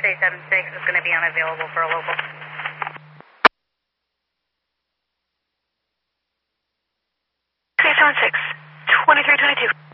376 is going to be unavailable for a local. 376, 2322.